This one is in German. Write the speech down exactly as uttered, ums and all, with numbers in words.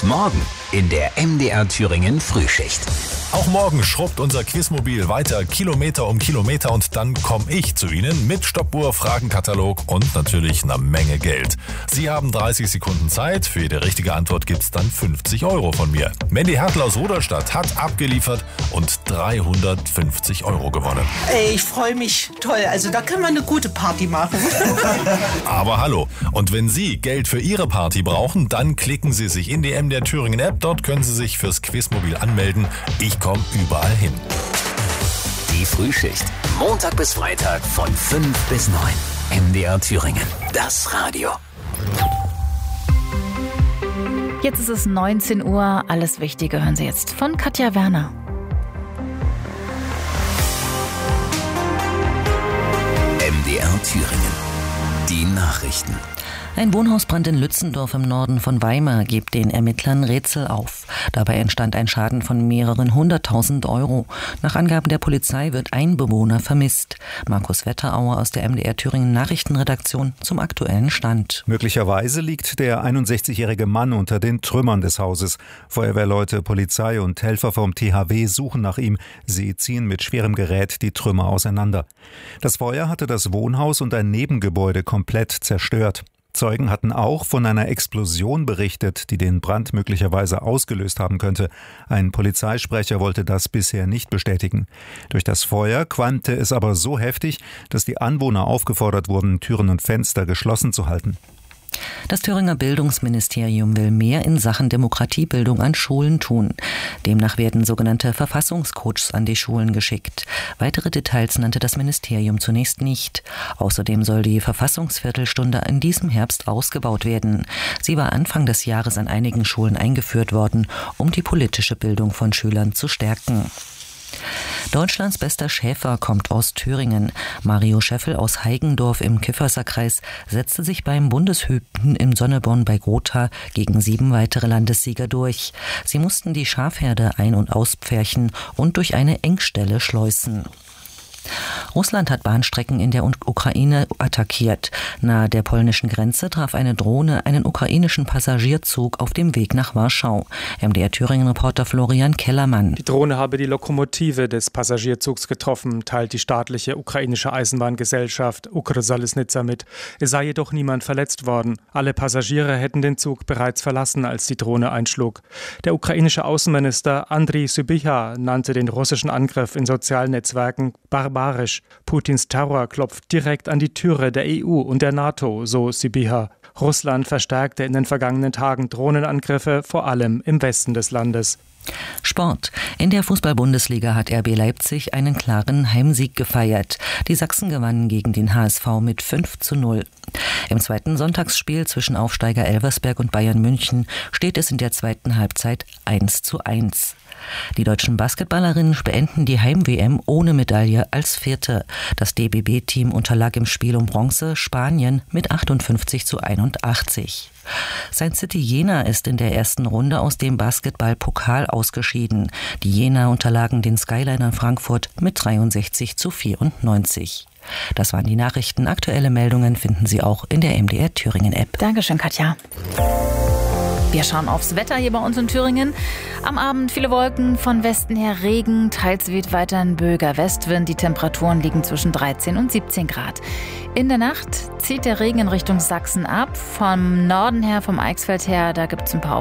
Morgen in der M D R Thüringen Frühschicht. Auch morgen schrubbt unser Quizmobil weiter Kilometer um Kilometer und dann komme ich zu Ihnen mit Stoppuhr, Fragenkatalog und natürlich einer Menge Geld. Sie haben dreißig Sekunden Zeit. Für jede richtige Antwort gibt's dann fünfzig Euro von mir. Mandy Hertel aus Rudolstadt hat abgeliefert und dreihundertfünfzig Euro gewonnen. Ey, ich freue mich. Toll, also da kann man eine gute Party machen. Aber hallo, und wenn Sie Geld für Ihre Party brauchen, dann klicken Sie sich in die M D R Thüringen App. Dort können Sie sich fürs Quizmobil anmelden. Ich komme überall hin. Die Frühschicht. Montag bis Freitag von fünf bis neun. M D R Thüringen. Das Radio. Jetzt ist es neunzehn Uhr. Alles Wichtige hören Sie jetzt von Katja Werner. M D R Thüringen. Die Nachrichten. Ein Wohnhausbrand in Lützendorf im Norden von Weimar gibt den Ermittlern Rätsel auf. Dabei entstand ein Schaden von mehreren hunderttausend Euro. Nach Angaben der Polizei wird ein Bewohner vermisst. Markus Wetterauer aus der M D R Thüringen Nachrichtenredaktion zum aktuellen Stand. Möglicherweise liegt der einundsechzigjährige Mann unter den Trümmern des Hauses. Feuerwehrleute, Polizei und Helfer vom T H W suchen nach ihm. Sie ziehen mit schwerem Gerät die Trümmer auseinander. Das Feuer hatte das Wohnhaus und ein Nebengebäude komplett zerstört. Zeugen hatten auch von einer Explosion berichtet, die den Brand möglicherweise ausgelöst haben könnte. Ein Polizeisprecher wollte das bisher nicht bestätigen. Durch das Feuer qualmte es aber so heftig, dass die Anwohner aufgefordert wurden, Türen und Fenster geschlossen zu halten. Das Thüringer Bildungsministerium will mehr in Sachen Demokratiebildung an Schulen tun. Demnach werden sogenannte Verfassungscoaches an die Schulen geschickt. Weitere Details nannte das Ministerium zunächst nicht. Außerdem soll die Verfassungsviertelstunde in diesem Herbst ausgebaut werden. Sie war Anfang des Jahres an einigen Schulen eingeführt worden, um die politische Bildung von Schülern zu stärken. Deutschlands bester Schäfer kommt aus Thüringen. Mario Scheffel aus Heigendorf im Kyffhäuserkreis setzte sich beim Bundeshüten im Sonneborn bei Gotha gegen sieben weitere Landessieger durch. Sie mussten die Schafherde ein- und auspferchen und durch eine Engstelle schleusen. Russland hat Bahnstrecken in der Ukraine attackiert. Nahe der polnischen Grenze traf eine Drohne einen ukrainischen Passagierzug auf dem Weg nach Warschau. M D R Thüringen-Reporter Florian Kellermann. Die Drohne habe die Lokomotive des Passagierzugs getroffen, teilt die staatliche ukrainische Eisenbahngesellschaft Ukrsalisnitsa mit. Es sei jedoch niemand verletzt worden. Alle Passagiere hätten den Zug bereits verlassen, als die Drohne einschlug. Der ukrainische Außenminister Andriy Sybiha nannte den russischen Angriff in sozialen Netzwerken barbarisch. Putins Terror klopft direkt an die Türe der E U und der NATO, so Sybiha. Russland verstärkte in den vergangenen Tagen Drohnenangriffe, vor allem im Westen des Landes. Sport. In der Fußball-Bundesliga hat R B Leipzig einen klaren Heimsieg gefeiert. Die Sachsen gewannen gegen den H S V mit fünf zu null. Im zweiten Sonntagsspiel zwischen Aufsteiger Elversberg und Bayern München steht es in der zweiten Halbzeit eins zu eins. Die deutschen Basketballerinnen beenden die Heim-W M ohne Medaille als Vierte. Das D B B-Team unterlag im Spiel um Bronze Spanien mit achtundfünfzig zu einundachtzig. Saint City Jena ist in der ersten Runde aus dem Basketball-Pokal ausgeschieden. Die Jena unterlagen den Skylinern Frankfurt mit dreiundsechzig zu vierundneunzig. Das waren die Nachrichten. Aktuelle Meldungen finden Sie auch in der M D R Thüringen-App. Dankeschön, Katja. Wir schauen aufs Wetter hier bei uns in Thüringen. Am Abend viele Wolken, von Westen her Regen, teils weht weiter ein böiger Westwind. Die Temperaturen liegen zwischen dreizehn und siebzehn Grad. In der Nacht zieht der Regen in Richtung Sachsen ab. Vom Norden her, vom Eichsfeld her, da gibt es ein paar